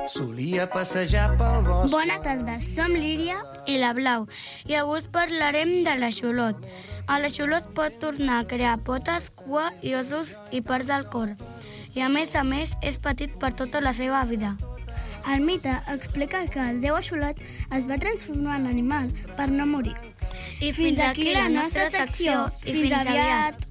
solia passejar pel bosc. Bona tarda, som Líria i la Blau i avui parlarem de l'aixolot. L'aixolot pot tornar a crear potes, cua i ossos i parts del cor. I a més és petit per tota la seva vida. El mite explica que el déu Axolot es va transformar en animal per no morir. I fins aquí la nostra secció. I fins aviat!